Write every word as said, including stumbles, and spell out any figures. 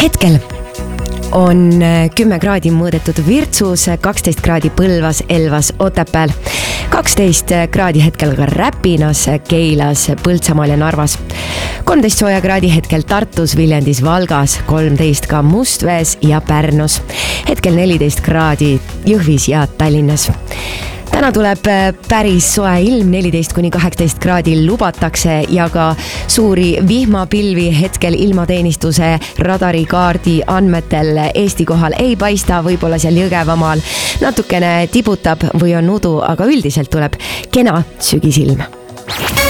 hetkel on kümme kraadi mõõdetud Virtsus, kaksteist kraadi Põlvas, Elvas, Otepääl, kaksteist kraadi hetkel ka Räpinas, Keilas, Põltsamaal ja Narvas, kolmteist sooja kraadi hetkel Tartus, Viljandis, Valgas, kolmteist ka Mustvees ja Pärnus, hetkel neliteist kraadi Jõhvis ja Tallinnas. Täna tuleb päris soe ilm, neliteist kuni kaheksateist kraadi lubatakse ja ka suuri vihmapilvi hetkel ilmateenistuse radarikaardi andmetel Eesti kohal ei paista, võib-olla seal Jõgevamaal natukene tibutab või on udu, aga üldiselt tuleb kena sügisilm.